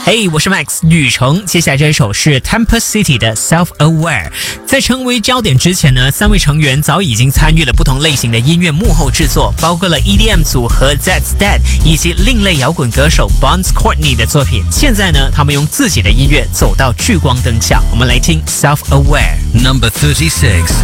嘿，我是 Max 吕程，接下来这一首是 Temper City 的 Self-Aware。在成为焦点之前呢，3位成员早已经参与了不同类型的音乐幕后制作，包括了 EDM 组合 That's Dead 以及另类摇滚歌手 Bones Courtney 的作品。现在呢，他们用自己的音乐走到聚光灯下，我们来听 Self-Aware。 Number 36.